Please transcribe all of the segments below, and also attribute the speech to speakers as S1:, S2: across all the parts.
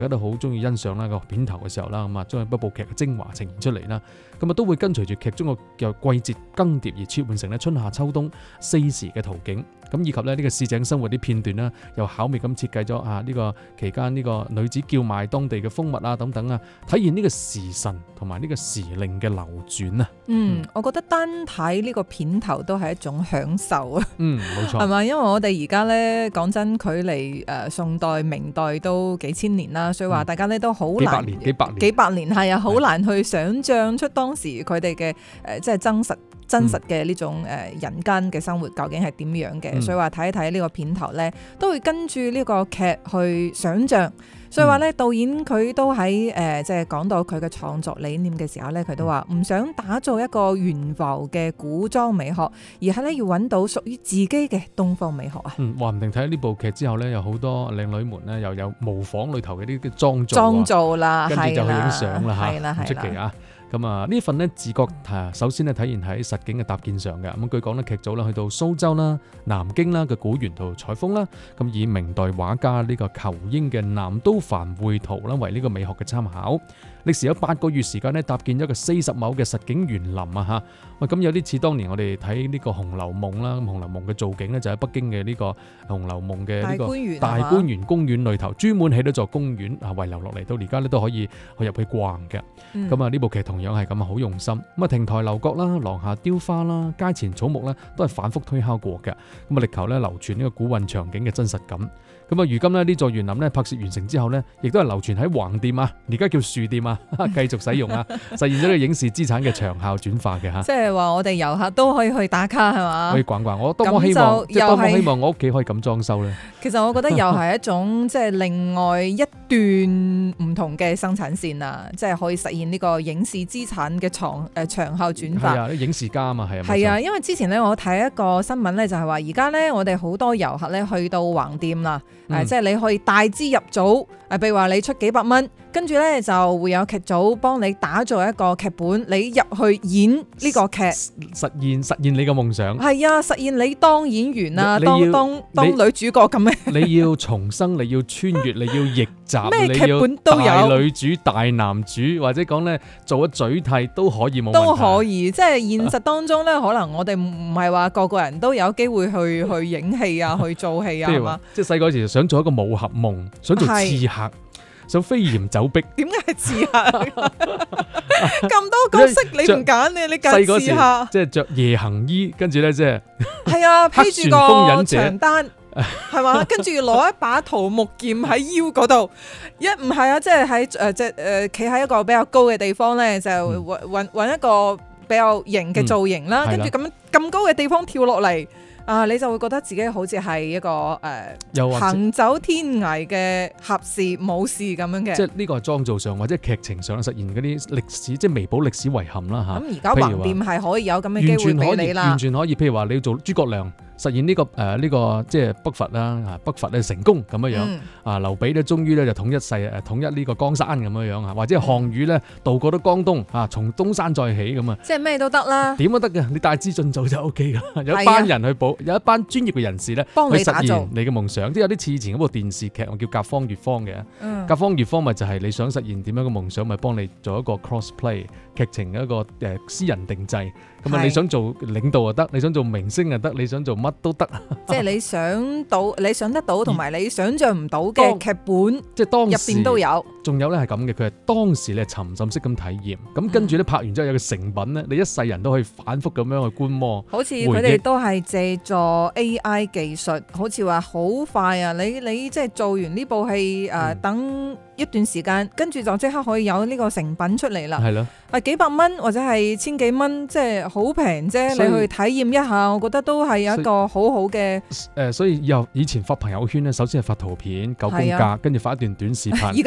S1: 大家都好中意欣賞啦個片頭嘅時候啦，咁啊將一部劇嘅精華呈現出嚟啦，咁啊都會跟隨住劇中嘅季節更迭而切換成咧春夏秋冬4時嘅圖景，咁以及咧呢個市井生活啲片段啦，又巧妙咁設計咗呢個期間呢個女子叫賣當地嘅蜂蜜啊等等啊，體現呢個時辰同埋呢個時令嘅流轉啊。
S2: 我覺得單睇呢個片頭都係一種享受啊。
S1: 冇錯，
S2: 係嘛？因為我哋而家咧講真，距離宋代、明代都幾千年啦，所以話大家咧都好難
S1: 幾百年
S2: 係啊，好難去想像出當時佢哋嘅即係真實嘅呢種人間嘅生活究竟係點樣嘅，所以話睇一睇呢個片頭咧，都會跟住呢個劇去想像。所以話咧，導演佢都喺即係講到佢嘅創作理念嘅時候咧，佢都話唔想打造一個懸浮嘅古裝美學，而係咧要揾到屬於自己嘅東方美學啊。
S1: 話唔定睇呢部劇之後咧，有好多靚女們咧又有模仿裏頭嘅啲
S2: 裝造啦，
S1: 跟住就去影相啦
S2: 係啦，
S1: 唔出奇啊！咁啊，呢份咧自覺首先咧體現喺實景嘅搭建上嘅。咁據講咧，劇組啦去到蘇州啦、南京啦嘅古園度採風啦，咁以明代畫家呢個仇英嘅《南都梵繪圖》啦為呢個美學嘅參考。歷時有8個月時間咧，搭建咗一個40畝嘅實景園林啊嚇！喂，咁有啲似當年我哋睇呢個《紅樓夢》啦，《紅樓夢》嘅造景咧就喺北京嘅呢個《紅樓夢》嘅呢個大觀園公園裏頭，專門起咗座公園啊，遺留落嚟到而家咧都可以去入去逛嘅。咁啊，呢部劇同樣係咁啊，好用心。咁啊，亭台樓閣啦、廊下雕花啦、街前草木咧，都係反覆推敲過嘅。咁啊，力求咧流傳呢個古韻場景嘅真實感。咁啊，如今咧呢座園林咧拍攝完成之後咧，亦都係流傳喺橫店啊，而家叫樹店啊，繼續使用啊，實現咗呢個影視資產嘅長效轉化嘅嚇。
S2: 即係話我哋遊客都可以去打卡係嘛？
S1: 可以逛逛。我多麼希望我屋企可以咁裝修咧。其
S2: 實我覺得又係一種即係另外一段唔同嘅生產線啊，即係可以實現呢個影視資產嘅長效轉化。
S1: 係啊，啲影視家啊嘛，係啊。
S2: 係啊，因為之前咧我睇一個新聞咧，就係話而家咧我哋好多遊客咧去到橫店啦。即係你可以大資入組，譬如話你出幾百蚊，跟住咧就會有劇組幫你打造一個劇本，你入去演呢個劇，
S1: 實現你嘅夢想。
S2: 係啊，實現你當演員啊，當女主角咁樣。
S1: 你要重生，你要穿越，你要逆襲，
S2: 咩劇本都有，
S1: 大女主、大男主，或者講咧做咗嘴替都可以，冇問題。
S2: 都可以，即係現實當中咧，可能我哋唔係話個人都有機會去影戲啊，去做戲啊，係嘛？
S1: 即係細個時想做一個武俠夢，想做刺客，想飛檐走壁。
S2: 點解係刺客？咁多角色你唔揀你揀刺客？
S1: 即係着夜行衣，跟住咧即係
S2: 係啊，披住個長單。係嘛？跟住攞一把桃木劍喺腰嗰度，唔係啊，即係喺企喺一個比較高嘅地方咧，就揾一個比較型嘅造型啦，跟住咁高嘅地方跳落嚟。你就會覺得自己好似係一個行走天涯嘅俠士武士咁樣嘅。
S1: 即係呢個係裝造上或者劇情上實現嗰啲歷史，即係彌補歷史遺憾啦嚇。
S2: 咁而家橫店係可以有咁嘅機會俾你啦。完全可以，
S1: 譬如話你要做諸葛亮，實現呢個即係北伐啦，北伐咧成功咁樣樣。劉備咧終於咧就統一呢個江山咁樣樣啊，或者係項羽咧渡過咗江東啊，從東山再起咁啊。
S2: 即係咩都得啦。點
S1: 都得嘅，你帶資進組就 O K 噶。有一班人去有一班專業嘅人士咧，幫你實現你嘅夢想，即係有啲似以前嗰部電視劇，我叫甲方乙方嘅。甲方乙方咪就係你想實現點樣嘅夢想，咪幫你做一個 cross play 劇情嘅一個私人定製。咁啊，你想做領導就得，你想做明星就得，你想做乜都得。
S2: 即係你想得到同埋你想象唔到嘅劇本，
S1: 即係當時
S2: 入邊都有。
S1: 仲有咧係咁嘅，佢係當時咧沉浸式咁體驗，咁跟住咧拍完之後有個成品咧，你一世人都可以反覆咁樣去觀摩。
S2: 好似佢哋都係借助 AI 技術，好似話好快啊！你即係做完呢部戲等一段時間，跟住就即刻可以有呢個成品出嚟啦。
S1: 係咯，
S2: 幾百蚊或者係千幾蚊，即係好平啫。你去體驗一下，我覺得都係有一個好好嘅。
S1: 所以以前發朋友圈咧，首先係發圖片9宮格，跟住發一段短視頻。
S2: 而家可以發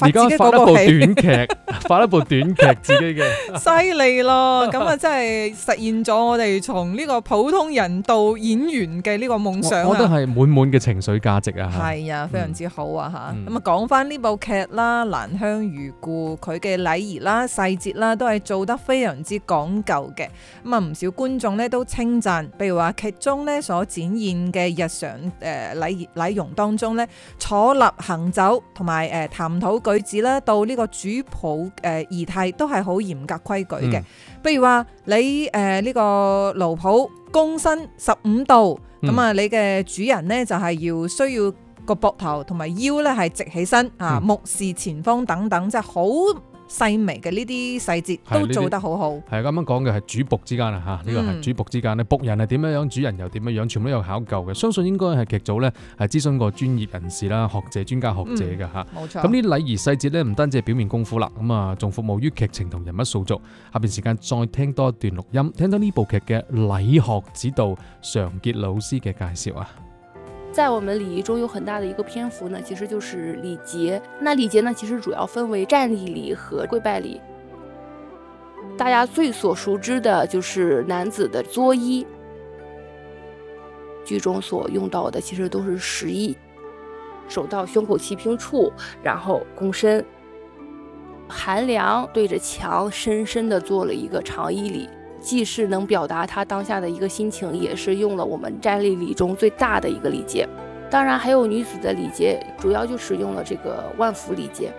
S1: 而家發一部短劇，發一部短劇自己嘅，
S2: 犀利咯！咁啊，真係實現咗我哋從呢個普通人到演員嘅呢個夢想啊！
S1: 我覺得係滿滿嘅情緒價值啊！
S2: 係啊，非常之好啊嚇！咁啊，講翻呢部劇啦，《蘭香如故》，佢嘅禮儀啦、細節啦，都係做得非常之講究嘅。咁啊，唔少觀眾咧都稱讚，譬如話劇中咧所展現嘅日常禮容當中咧，坐立行走同埋談吐舉止啦，到呢個主僕儀態都係好嚴格規矩嘅。譬如話你呢個奴僕躬身15度，咁啊你嘅主人呢就係需要個膊頭同埋腰咧係直起身啊，目視前方等等，即係好細微嘅呢啲細節都做得好好。係
S1: 咁樣講嘅係主僕之間啊嚇，呢個係主僕之間咧，僕人係點樣樣，主人又點樣樣，全部都有考究嘅。相信應該係劇組咧係諮詢過專業人士啦、學者、專家學者嘅嚇。
S2: 冇錯。
S1: 咁呢啲禮儀細節咧，唔單止係表面功夫啦，咁啊仲服務於劇情同人物塑造。下邊時間再聽多一段錄音，聽到呢部劇嘅禮學指導常傑老師嘅介紹啊。
S3: 在我們禮儀中有很大的一個篇幅呢，其實就是禮節。那禮節呢，其實主要分為站立禮和跪拜禮。大家最所熟知的就是男子的作揖，劇中所用到的其實都是實義，手到胸口齊平處，然後躬身，韓良對着牆深深地做了一個長揖禮。既是能表達他當下的一個心情，也是用了我們站立禮中最大的一個禮節。當然還有女子的禮節，主要就是用了這個萬福禮節。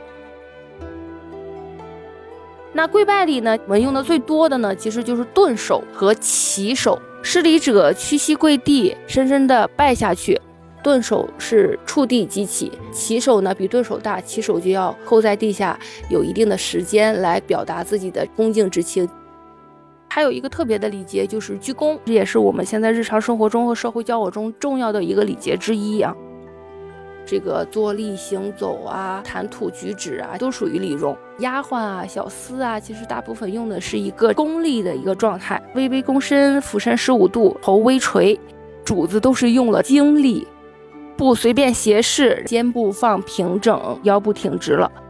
S3: 那跪拜禮呢，我們用的最多的呢，其實就是頓首和起首。施禮者屈膝跪地，深深地拜下去。頓首是觸地即起，起首呢比頓首大，起首就要扣在地下，有一定的時間來表達自己的恭敬之情。還有一個特別的禮節就是鞠躬，這也是我們現在日常生活中和社會交往中重要的一個禮節之一啊。這個坐立行走啊、談吐舉止啊，都屬於禮容。丫鬟啊、小厮啊，其實大部分用的是一個恭立的一個狀態，微微躬身，俯身15度，頭微垂，主子都是用了經立，不隨便斜視，肩部放平整，腰部挺直了。